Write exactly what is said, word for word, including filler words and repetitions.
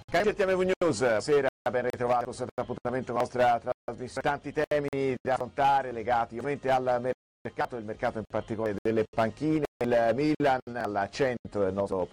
Cari T M V News, buonasera, ben ritrovati a questo appuntamento con la nostra trasmissione. Tanti temi da affrontare legati ovviamente al mercato, il mercato in particolare delle panchine. Il Milan al centro del nostro